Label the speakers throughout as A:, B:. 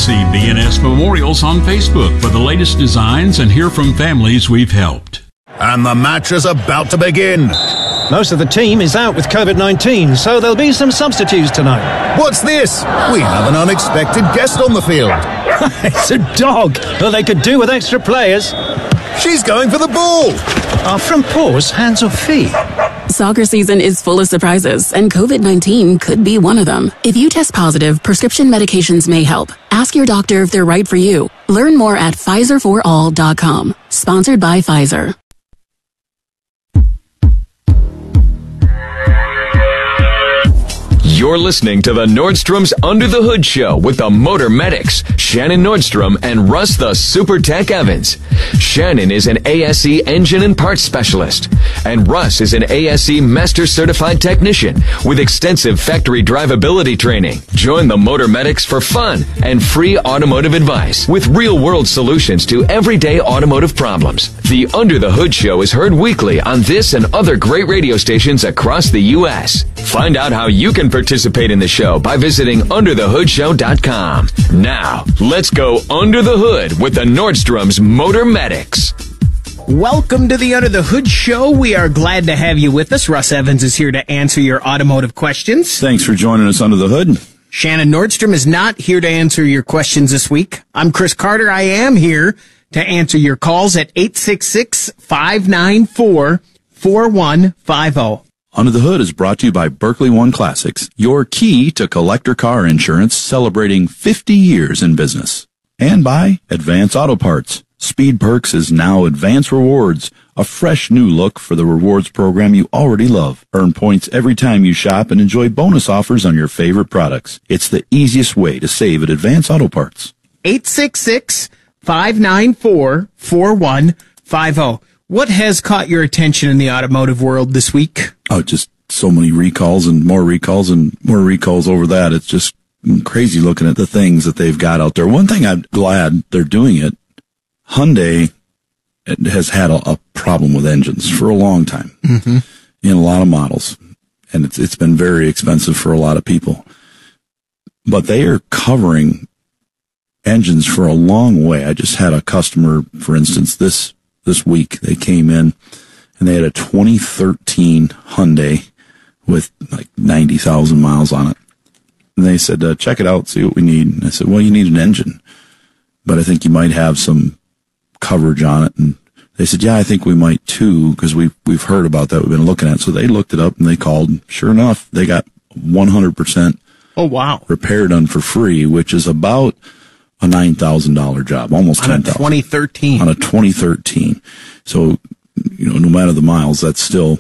A: See B&S Memorials on Facebook for the latest designs and hear from families we've helped.
B: And the match is about to begin.
C: Most of the team is out with COVID-19, so there'll be some substitutes tonight.
B: What's this? We have an unexpected guest on the field.
C: It's a dog. Well, they could do with extra players.
B: She's going for the ball.
C: From paws, hands or feet?
D: Soccer season is full of surprises, and COVID-19 could be one of them. If you test positive, prescription medications may help. Ask your doctor if they're right for you. Learn more at PfizerForAll.com. Sponsored by Pfizer.
E: You're listening to the Nordstrom's Under the Hood Show with the Motor Medics, Shannon Nordstrom and Russ the Super Tech Evans. Shannon is an ASE engine and parts specialist, and Russ is an ASE Master Certified Technician with extensive factory drivability training. Join the Motor Medics for fun and free automotive advice with real-world solutions to everyday automotive problems. The Under the Hood Show is heard weekly on this and other great radio stations across the U.S. Find out how you can participate in the show by visiting underthehoodshow.com. Now, let's go under the hood with the Nordstrom's Motor Medics.
F: Welcome to the Under the Hood Show. We are glad to have you with us. Russ Evans is here to answer your automotive questions.
G: Thanks for joining us under the hood.
F: Shannon Nordstrom is not here to answer your questions this week. I'm Chris Carter. I am here to answer your calls at 866-594-4150.
G: Under the Hood is brought to you by Berkeley One Classics, your key to collector car insurance, celebrating 50 years in business. And by Advance Auto Parts. Speed Perks is now Advance Rewards, a fresh new look for the rewards program you already love. Earn points every time you shop and enjoy bonus offers on your favorite products. It's the easiest way to save at Advance Auto Parts.
F: 866-594-4150. What has caught your attention in the automotive world this week?
G: Oh, just so many recalls and more recalls over that. It's just crazy looking at the things that they've got out there. One thing I'm glad they're doing it, Hyundai has had a problem with engines for a long time in a lot of models, and it's been very expensive for a lot of people. But they are covering engines for a long way. I just had a customer, for instance, this week, they came in and they had a 2013 Hyundai with like 90,000 miles on it. And they said, check it out, see what we need. And I said, well, you need an engine, but I think you might have some coverage on it. And they said, yeah, I think we might too, because we've heard about that. We've been looking at it. So they looked it up and they called. Sure enough, they got 100% repair done for free, which is about a $9,000 job, almost $10,000. On a 2013. So, no matter the miles, that's still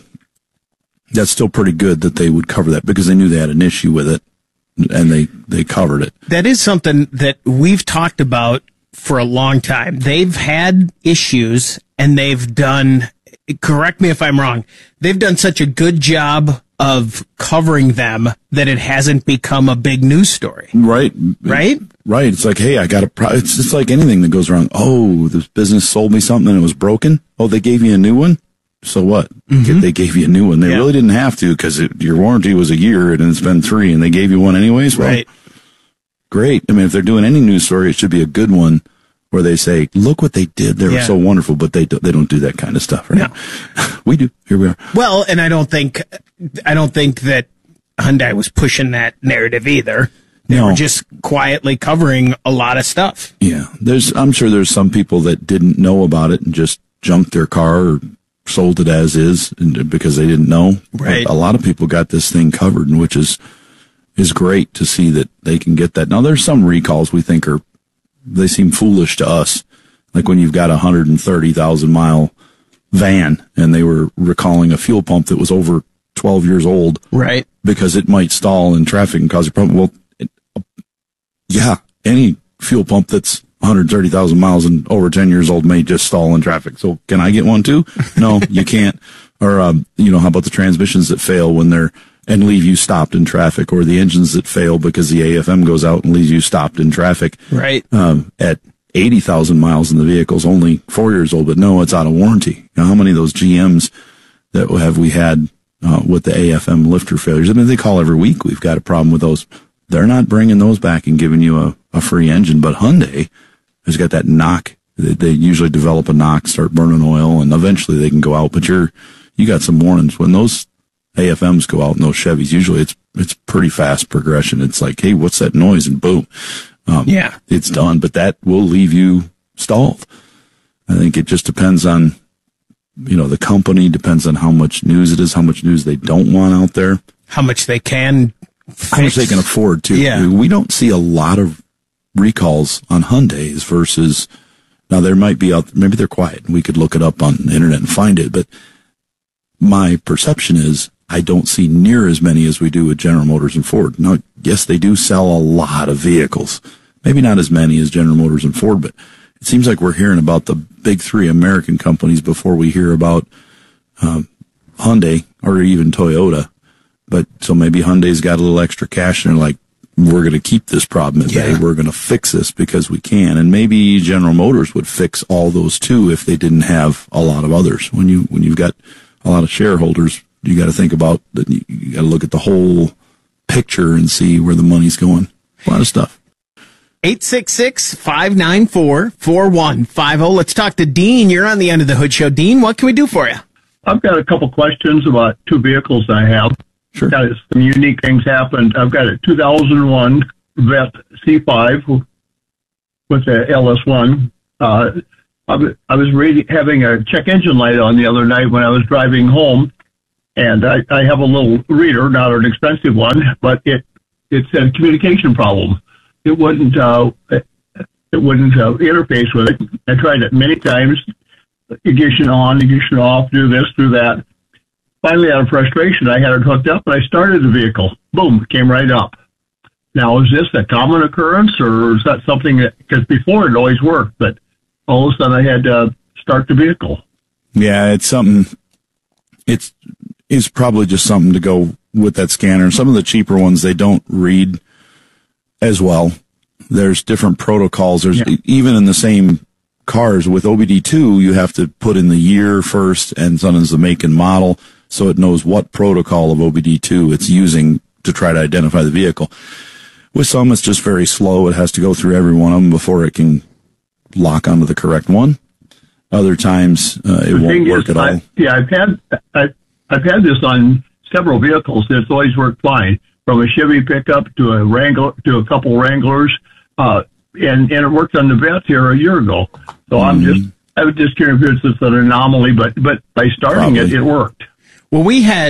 G: pretty good that they would cover that, because they knew they had an issue with it and they covered it.
F: That is something that we've talked about for a long time. They've had issues and they've done, correct me if I'm wrong, they've done such a good job of covering them that it hasn't become a big news story.
G: Right.
F: Right?
G: Right. It's like, hey, I got it's like anything that goes wrong. Oh, this business sold me something and it was broken. Oh, they gave you a new one? So what? They gave you a new one. They really didn't have to, because your warranty was a year and it's been 3 and they gave you one anyways. Well, right. Great. I mean, if they're doing any news story, it should be a good one where they say, look what they did. They were so wonderful, but they don't do that kind of stuff. Right? No. We do. Here we are.
F: Well, and I don't think that Hyundai was pushing that narrative either. They were just quietly covering a lot of stuff.
G: Yeah. I'm sure there's some people that didn't know about it and just junked their car or sold it as is because they didn't know.
F: Right.
G: But a lot of people got this thing covered, which is great to see that they can get that. Now, there's some recalls we think they seem foolish to us. Like when you've got a 130,000 mile van and they were recalling a fuel pump that was over 12 years old.
F: Right.
G: Because it might stall in traffic and cause a problem. Well, any fuel pump that's 130,000 miles and over 10 years old may just stall in traffic. So can I get one too? No, you can't. Or, how about the transmissions that fail and leave you stopped in traffic, or the engines that fail because the AFM goes out and leaves you stopped in traffic.
F: Right.
G: At 80,000 miles and the vehicle's only 4 years old, but no, it's out of warranty. Now, how many of those GMs that have we had, with the AFM lifter failures? I mean, they call every week. We've got a problem with those. They're not bringing those back and giving you a a free engine. But Hyundai has got that knock. They usually develop a knock, start burning oil, and eventually they can go out. But you got some warnings when those AFMs go out in those Chevys. Usually it's pretty fast progression. It's like, hey, what's that noise? And boom. It's done. But that will leave you stalled. I think it just depends on, the company, depends on how much news it is, how much news they don't want out there.
F: How much they can fix.
G: How much they can afford, too.
F: Yeah.
G: We don't see a lot of recalls on Hyundais versus, now there might be maybe they're quiet. We could look it up on the internet and find it, but my perception is I don't see near as many as we do with General Motors and Ford. Now, yes, they do sell a lot of vehicles. Maybe not as many as General Motors and Ford, but it seems like we're hearing about the big three American companies before we hear about Hyundai or even Toyota. But so maybe Hyundai's got a little extra cash and they're like, we're going to keep this problem at bay. We're going to fix this because we can. And maybe General Motors would fix all those too if they didn't have a lot of others. When you've got a lot of shareholders, you got to think about that. You got to look at the whole picture and see where the money's going. A lot of stuff.
F: 866-594-4150. Let's talk to Dean. You're on the End of the Hood Show. Dean, what can we do for you?
H: With I've got a couple questions about two vehicles I have.
G: Sure.
H: Got some unique things happened. I've got a 2001 Vet C5 with the LS1. I was having a check engine light on the other night when I was driving home, and I have a little reader, not an expensive one, but it said communication problem. It wouldn't interface with it. I tried it many times. Ignition on, ignition off, do this, do that. Finally, out of frustration, I had it hooked up, and I started the vehicle. Boom, it came right up. Now, is this a common occurrence, or is that something that, because before it always worked, but all of a sudden I had to start the vehicle?
G: Yeah, it's something, it's probably just something to go with that scanner. Some of the cheaper ones, they don't read as well. There's different protocols. Even in the same cars with OBD2, you have to put in the year first and sometimes the make and model, so it knows what protocol of OBD2 it's using to try to identify the vehicle. With some, it's just very slow. It has to go through every one of them before it can lock onto the correct one. Other times, it won't work at all.
H: I've had this on several vehicles. It's always worked fine, from a Chevy pickup to a Wrangler to a couple Wranglers, and it worked on the Vet here a year ago. So I was just curious if it's an anomaly, but by starting it worked.
F: Well,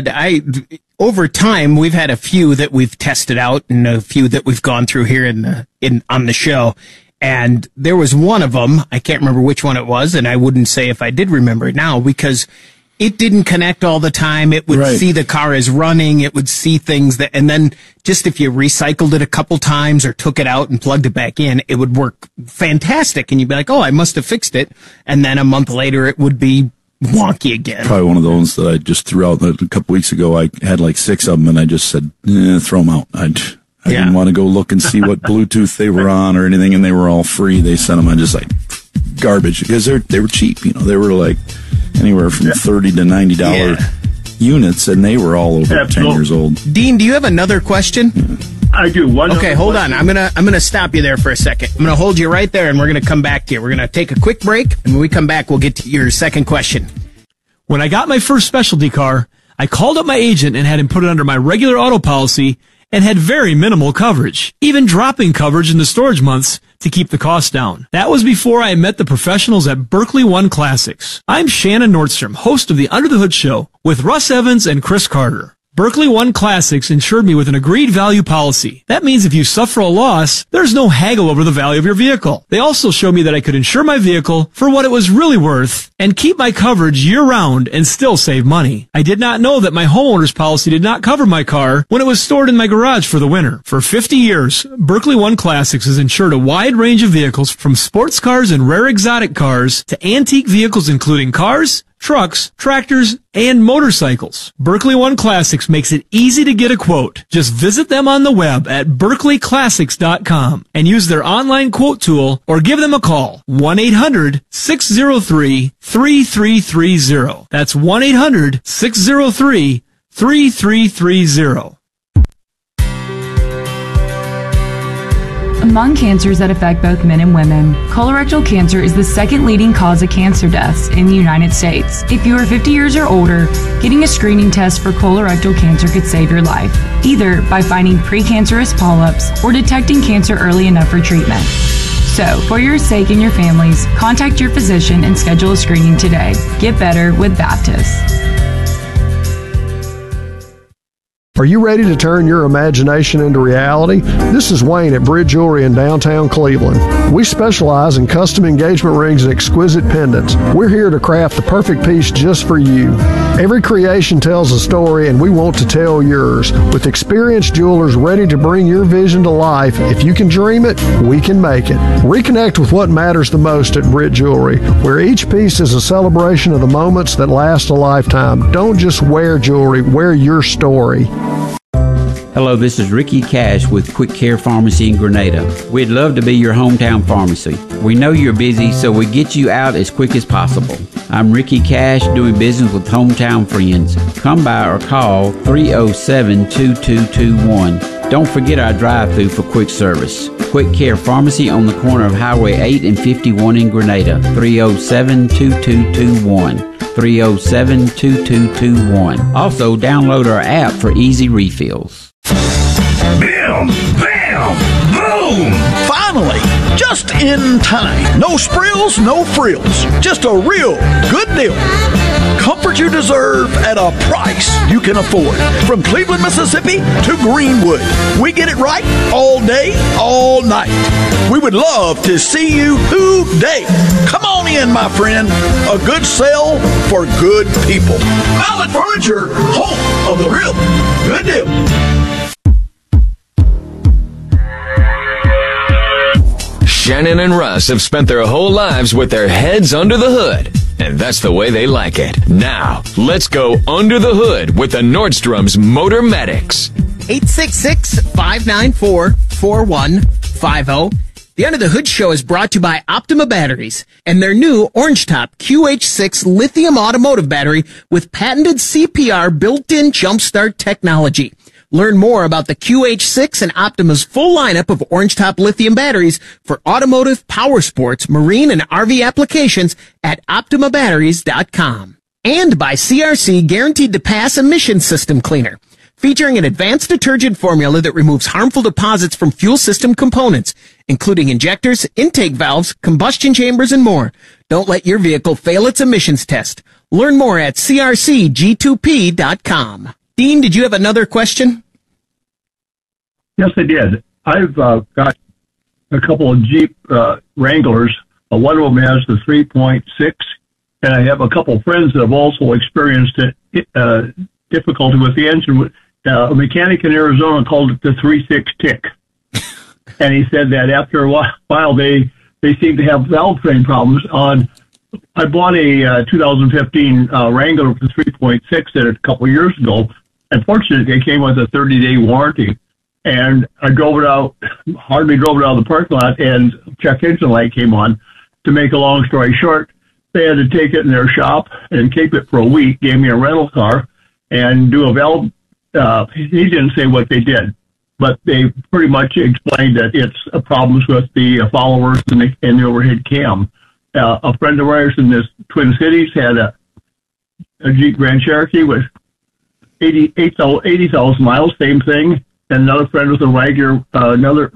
F: over time, we've had a few that we've tested out and a few that we've gone through here on the show. And there was one of them, I can't remember which one it was, and I wouldn't say if I did remember it now, because it didn't connect all the time. It would see the car as running. It would see things and then just if you recycled it a couple times or took it out and plugged it back in, it would work fantastic. And you'd be like, oh, I must have fixed it. And then a month later, it would be wonky again.
G: Probably one of those that I just threw out a couple weeks ago. I had like 6 of them and I just said, throw them out. I didn't want to go look and see what Bluetooth they were on or anything, and they were all free. They sent them. I just like garbage because they were cheap. They were like anywhere from $30 to $90 units, and they were all over 10 years old.
F: Dean, do you have another question?
H: I do.
F: Okay, hold on. I'm gonna stop you there for a second. I'm gonna hold you right there, and we're gonna come back to you. We're gonna take a quick break, and when we come back, we'll get to your second question.
I: When I got my first specialty car, I called up my agent and had him put it under my regular auto policy and had very minimal coverage, even dropping coverage in the storage months to keep the cost down. That was before I met the professionals at Berkeley One Classics. I'm Shannon Nordstrom, host of the Under the Hood Show with Russ Evans and Chris Carter. Berkeley One Classics insured me with an agreed value policy. That means if you suffer a loss, there's no haggle over the value of your vehicle. They also showed me that I could insure my vehicle for what it was really worth and keep my coverage year-round and still save money. I did not know that my homeowner's policy did not cover my car when it was stored in my garage for the winter. For 50 years, Berkeley One Classics has insured a wide range of vehicles from sports cars and rare exotic cars to antique vehicles including cars, trucks, tractors, and motorcycles. Berkeley One Classics makes it easy to get a quote. Just visit them on the web at berkeleyclassics.com and use their online quote tool or give them a call. 1-800-603-3330. That's 1-800-603-3330.
J: Among cancers that affect both men and women, colorectal cancer is the second leading cause of cancer deaths in the United States. If you are 50 years or older, getting a screening test for colorectal cancer could save your life, either by finding precancerous polyps or detecting cancer early enough for treatment. So, for your sake and your family's, contact your physician and schedule a screening today. Get better with Baptist.
K: Are you ready to turn your imagination into reality? This is Wayne at Bridge Jewelry in downtown Cleveland. We specialize in custom engagement rings and exquisite pendants. We're here to craft the perfect piece just for you. Every creation tells a story, and we want to tell yours. With experienced jewelers ready to bring your vision to life, if you can dream it, we can make it. Reconnect with what matters the most at Bridge Jewelry, where each piece is a celebration of the moments that last a lifetime. Don't just wear jewelry, wear your story.
L: Hello, this is Ricky Cash with Quick Care Pharmacy in Grenada. We'd love to be your hometown pharmacy. We know you're busy, so we get you out as quick as possible. I'm Ricky Cash, doing business with hometown friends. Come by or call 307-2221. Don't forget our drive-thru for quick service. Quick Care Pharmacy on the corner of Highway 8 and 51 in Grenada. 307-2221. 307-2221. Also, download our app for easy refills.
M: Bam! Bam! Boom! Finally! Just in time. No sprills, no frills. Just a real good deal. Comfort you deserve at a price you can afford. From Cleveland, Mississippi to Greenwood. We get it right all day, all night. We would love to see you today. Come on in, my friend. A good sale for good people. Mallett Furniture, home of the real good deal.
E: Shannon and Russ have spent their whole lives with their heads under the hood, and that's the way they like it. Now, let's go under the hood with the Nordstrom's Motor Medics.
F: 866-594-4150. The Under the Hood Show is brought to you by Optima Batteries and their new Orange Top QH6 lithium automotive battery with patented CPR built-in jumpstart technology. Learn more about the QH6 and Optima's full lineup of Orange Top lithium batteries for automotive, power sports, marine, and RV applications at OptimaBatteries.com. And by CRC Guaranteed to Pass Emission System Cleaner, featuring an advanced detergent formula that removes harmful deposits from fuel system components, including injectors, intake valves, combustion chambers, and more. Don't let your vehicle fail its emissions test. Learn more at crcg2p.com. Dean, did you have another question?
H: Yes, I did. I've got a couple of Jeep Wranglers. One of them has the 3.6, and I have a couple of friends that have also experienced difficulty with the engine. A mechanic in Arizona called it the 3.6 tick. And he said that after a while they seem to have valve train problems. I bought a 2015 Wrangler with the 3.6 a couple of years ago. Unfortunately, it came with a 30-day warranty. And I drove it out, hardly drove it out of the parking lot, and check engine light came on. To make a long story short, they had to take it in their shop and keep it for a week, gave me a rental car, and do a valve. He didn't say what they did, but they pretty much explained that it's problems with the followers and the overhead cam. A friend of ours in the Twin Cities had a Jeep Grand Cherokee with 80,000 miles, same thing. And another friend with a Wrangler, another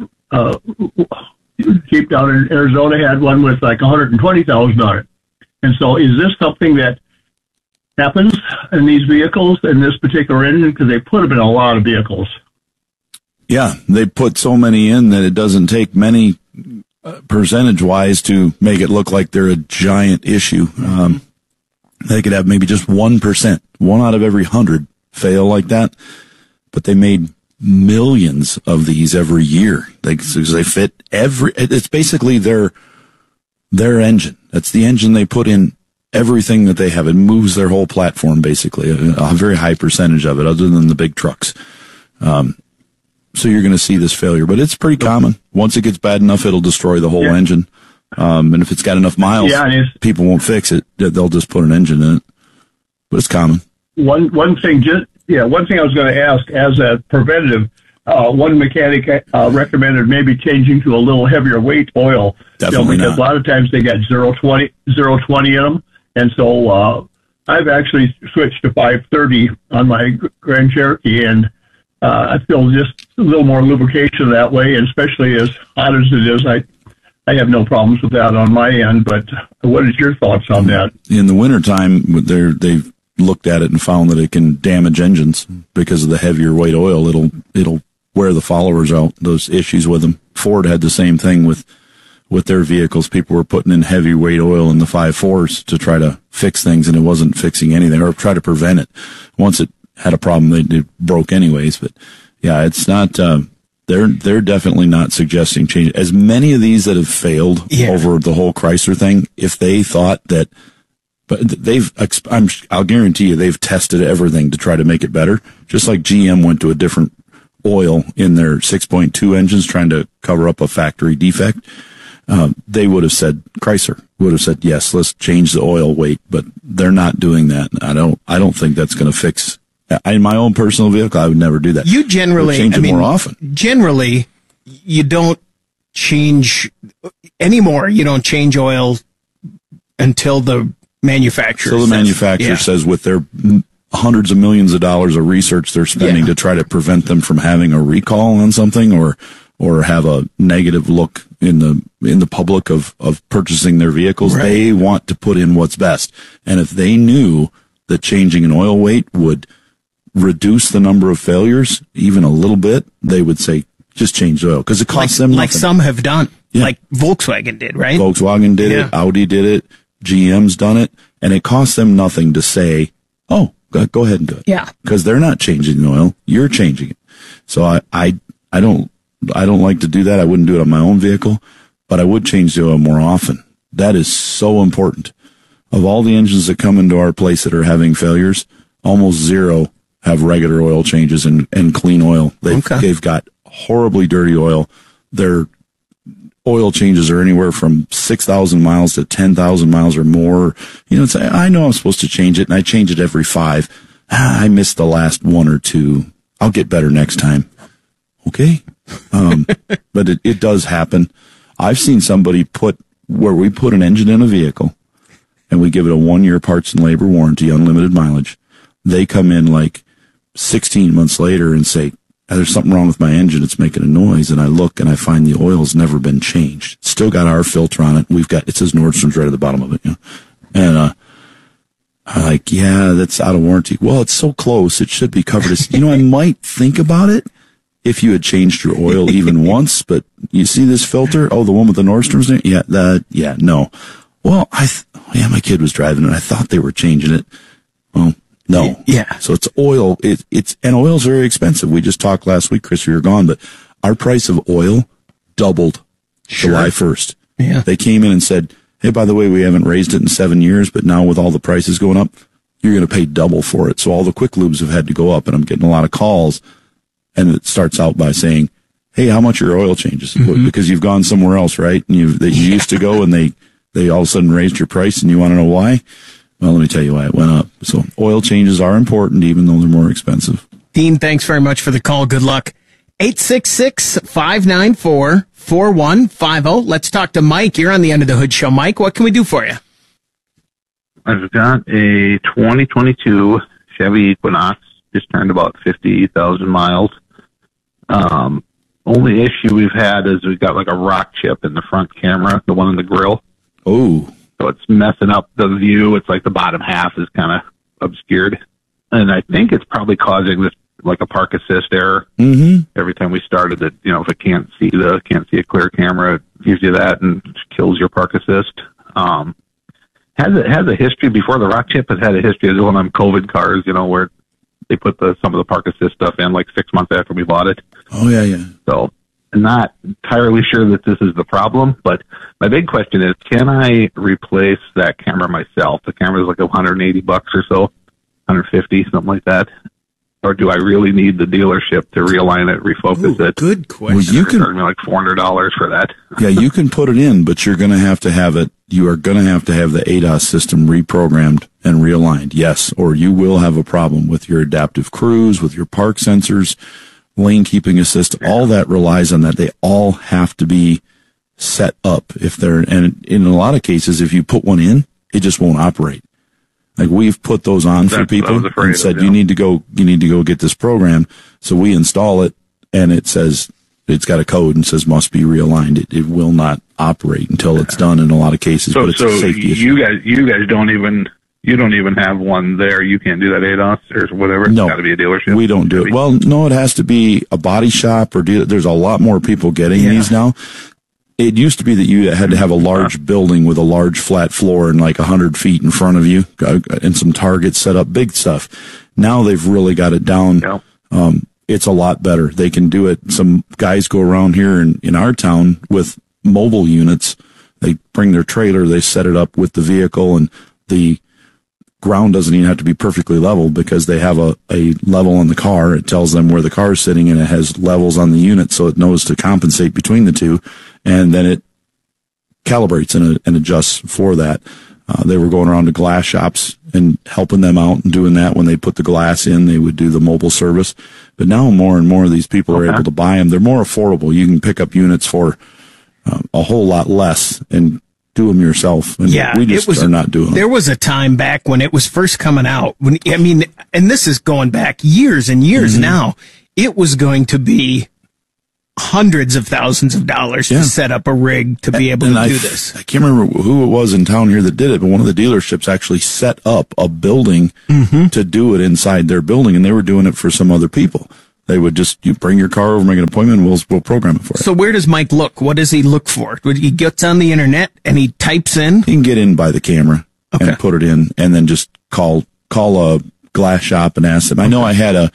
H: Jeep down in Arizona had one with like 120,000 on it. And so is this something that happens in these vehicles, in this particular engine? Because they put them in a lot of vehicles.
G: Yeah, they put so many in that it doesn't take many percentage-wise to make it look like they're a giant issue. They could have maybe just 1%, 1 out of every 100 fail like that. But they made millions of these every year. They fit it's basically their engine. That's the engine they put in everything that they have. It moves their whole platform, basically, a very high percentage of it, other than the big trucks. So you're going to see this failure, but it's pretty common. Once it gets bad enough, it'll destroy the whole engine. And if it's got enough miles, people won't fix it. They'll just put an engine in it. But it's common.
H: One thing I was going to ask, as a preventative, one mechanic recommended maybe changing to a little heavier weight oil.
G: Definitely
H: because
G: not.
H: a lot of times they got 0.20 in them. And so I've actually switched to 530 on my Grand Cherokee, and I feel just a little more lubrication that way, and especially as hot as it is, I have no problems with that on my end. But what is your thoughts on that?
G: In the wintertime, they've looked at it and found that it can damage engines because of the heavier weight oil. It'll wear the followers out, those issues with them. Ford had the same thing with their vehicles. People were putting in heavy weight oil in the 5.4s to try to fix things, and it wasn't fixing anything, or try to prevent it. Once it had a problem, it broke anyways. But yeah, it's not, they're definitely not suggesting change. As many of these that have failed over the whole Chrysler thing, if they thought that, but I'll guarantee you they've tested everything to try to make it better. Just like GM went to a different oil in their 6.2 engines trying to cover up a factory defect. They would have said, Chrysler would have said, yes, let's change the oil weight, but they're not doing that. I don't think that's going to fix. In my own personal vehicle, I would never do that.
F: You generally,
G: change it more often.
F: Generally, you don't change anymore. You don't change oil until the manufacturer.
G: So the manufacturer says, with their hundreds of millions of dollars of research they're spending to try to prevent them from having a recall on something, or have a negative look in the public of purchasing their vehicles. Right. They want to put in what's best. And if they knew that changing an oil weight would reduce the number of failures even a little bit, they would say, just change the oil, because it costs them nothing.
F: Like some have done. Yeah. Like Volkswagen did, right?
G: Volkswagen did it. Audi did it. GM's done it. And it costs them nothing to say, oh, go ahead and do it.
F: Yeah.
G: Because they're not changing the oil. You're changing it. So I don't like to do that. I wouldn't do it on my own vehicle, but I would change the oil more often. That is so important. Of all the engines that come into our place that are having failures, almost zero have regular oil changes and clean oil. They've got horribly dirty oil. Their oil changes are anywhere from 6,000 miles to 10,000 miles or more. It's, I know I'm supposed to change it, and I change it every 5. I missed the last 1 or 2. I'll get better next time. Okay. But it does happen. I've seen somebody where we put an engine in a vehicle and we give it a 1-year parts and labor warranty, unlimited mileage. They come in like 16 months later and say, there's something wrong with my engine. It's making a noise. And I look and I find the oil's never been changed. It's still got our filter on it. It says Nordstrom's right at the bottom of it. And, I'm like, yeah, that's out of warranty. Well, it's so close. It should be covered. I might think about it if you had changed your oil even once, but you see this filter? Oh, the one with the Nordstrom's name? Yeah, no. Well, my kid was driving it. I thought they were changing it. Well, no.
F: Yeah.
G: So it's oil. And oil's very expensive. We just talked last week, Chris, you were gone, but our price of oil doubled July 1st.
F: Yeah.
G: They came in and said, hey, by the way, we haven't raised it in 7 years, but now with all the prices going up, you're going to pay double for it. So all the quick lubes have had to go up, and I'm getting a lot of calls. And it starts out by saying, hey, how much are your oil changes? Mm-hmm. Because you've gone somewhere else, right? And you used to go, and they all of a sudden raised your price, and you want to know why? Well, let me tell you why it went up. So oil changes are important, even though they're more expensive.
F: Dean, thanks very much for the call. Good luck. 866-594-4150. Let's talk to Mike. You're on the Under the Hood Show. Mike, what can we do for you?
N: I've got a 2022 Chevy Equinox. Just turned about 50,000 miles. Only issue we've had is we've got like a rock chip in the front camera, the one in the grill.
G: Oh.
N: So it's messing up the view. It's like the bottom half is kind of obscured. And I think it's probably causing this, like a park assist error.
G: Mm-hmm.
N: Every time we started it, if it can't see a clear camera, it gives you that and kills your park assist. Has a history before the rock chip. Has had a history as one of them COVID cars, where they put some of the park assist stuff in like 6 months after we bought it.
G: Oh yeah.
N: So I'm not entirely sure that this is the problem, but my big question is, can I replace that camera myself? The camera is like $180 or so, 150, something like that. Or do I really need the dealership to realign it, refocus it?
F: Good question.
G: Well, you can
N: charge me like $400 for that.
G: Yeah, you can put it in, but you're going to have to have it. You are going to have the ADAS system reprogrammed and realigned. Yes, or you will have a problem with your adaptive cruise, with your park sensors, lane keeping assist, all that relies on that. They all have to be set up and in a lot of cases, if you put one in, it just won't operate. Like we've put those on for people and said, you need to go get this program. So we install it and it says, it's got a code and says must be realigned. It will not operate until it's done in a lot of cases, but it's a safety issue.
N: You guys don't even have one there. You can't do that ADOS or whatever.
G: No,
N: it's got to be a dealership.
G: We don't do it. Well, no, it has to be a body shop or there's a lot more people getting these now. It used to be that you had to have a large building with a large flat floor and like 100 feet in front of you and some targets set up, big stuff. Now they've really got it down. Yeah. It's a lot better. They can do it. Some guys go around here in our town with mobile units. They bring their trailer, they set it up with the vehicle, and the ground doesn't even have to be perfectly level because they have a level on the car. It tells them where the car is sitting, and it has levels on the unit, so it knows to compensate between the two, and then it calibrates and adjusts for that. They were going around to glass shops and helping them out and doing that. When they put the glass in, they would do the mobile service. But now more and more of these people are able to buy them. They're more affordable. You can pick up units for a whole lot less and do them yourself. And we just are not doing them.
F: There was a time back when it was first coming out. And this is going back years and years now. It was going to be hundreds of thousands of dollars to set up a rig to be able to do this.
G: I can't remember who it was in town here that did it, but one of the dealerships actually set up a building to do it inside their building, and they were doing it for some other people. They would just, you bring your car over, make an appointment, and we'll program it for you.
F: So where does Mike look? What does he look for? He gets on the internet and he types in?
G: He can get in by the camera and put it in, and then just call a glass shop and ask them. I know I had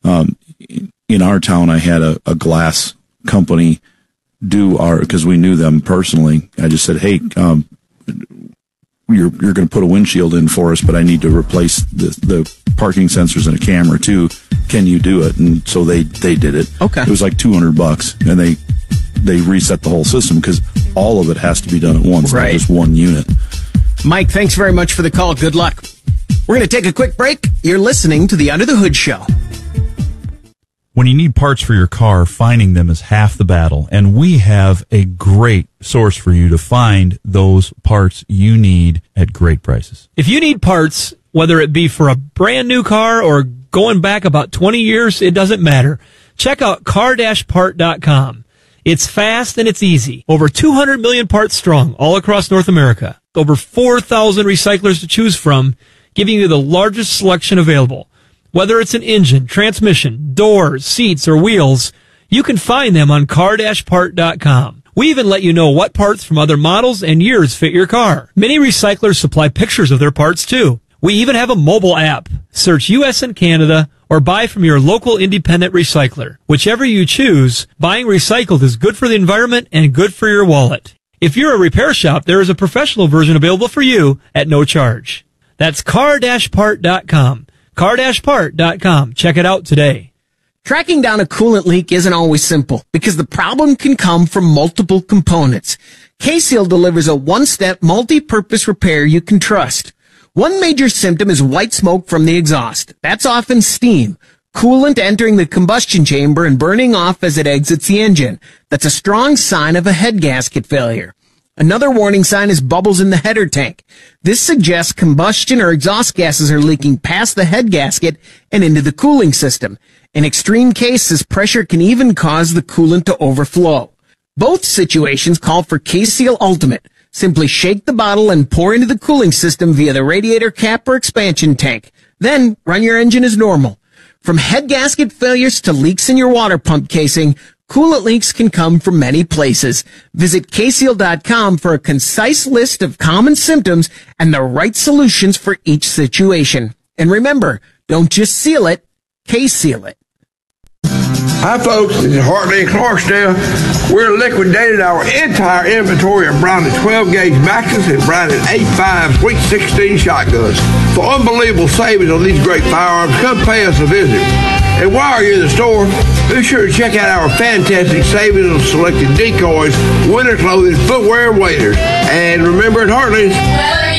G: in our town, I had a glass company do because we knew them personally. I just said, hey, you're going to put a windshield in for us, but I need to replace the parking sensors and a camera too. Can you do it? And so they did it.
F: Okay.
G: It was like $200, and they reset the whole system because all of it has to be done at once, not just one unit.
F: Mike, thanks very much for the call. Good luck. We're going to take a quick break. You're listening to the Under the Hood Show.
O: When you need parts for your car, finding them is half the battle, and we have a great source for you to find those parts you need at great prices.
I: If you need parts, whether it be for a brand new car or going back about 20 years, it doesn't matter. Check out car-part.com. It's fast and it's easy. Over 200 million parts strong all across North America. Over 4,000 recyclers to choose from, giving you the largest selection available. Whether it's an engine, transmission, doors, seats, or wheels, you can find them on car-part.com. We even let you know what parts from other models and years fit your car. Many recyclers supply pictures of their parts too. We even have a mobile app. Search U.S. and Canada or buy from your local independent recycler. Whichever you choose, buying recycled is good for the environment and good for your wallet. If you're a repair shop, there is a professional version available for you at no charge. That's car-part.com. car-part.com. Check it out today.
F: Tracking down a coolant leak isn't always simple because the problem can come from multiple components. K-Seal delivers a one-step multi-purpose repair you can trust. One major symptom is white smoke from the exhaust. That's often steam, coolant entering the combustion chamber and burning off as it exits the engine. That's a strong sign of a head gasket failure. Another warning sign is bubbles in the header tank. This suggests combustion or exhaust gases are leaking past the head gasket and into the cooling system. In extreme cases, pressure can even cause the coolant to overflow. Both situations call for K-Seal Ultimate. Simply shake the bottle and pour into the cooling system via the radiator cap or expansion tank. Then run your engine as normal. From head gasket failures to leaks in your water pump casing, coolant leaks can come from many places. Visit kseal.com for a concise list of common symptoms and the right solutions for each situation. And remember, don't just seal it, K-Seal it.
P: Hi folks, this is Hartley in Clarksdale. We're liquidating our entire inventory of Browning 12-gauge Maxes and Browning 8.5 Sweet 16 shotguns. For unbelievable savings on these great firearms, come pay us a visit. And while you're in the store, be sure to check out our fantastic savings on selected decoys, winter clothing, footwear, and waders. And remember at Hartley's,